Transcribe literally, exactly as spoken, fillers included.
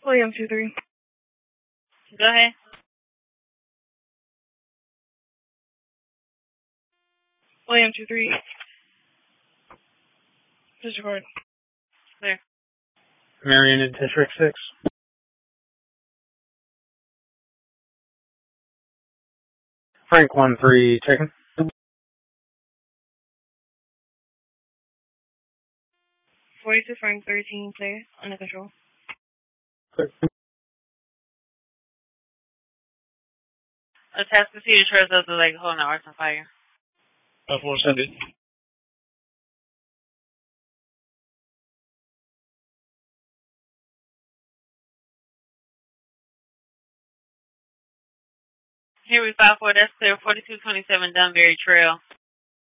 William two three. Go ahead. William two three. Disregard. Clear. Marion in District six. Frank one three, taken. forty-two Frank thirteen, clear. Under control. Clear. A task to see the trails of the lake holding the arcs on fire. Uh, four send it. Here we five four, that's clear. forty-two twenty-seven Dunbury Trail.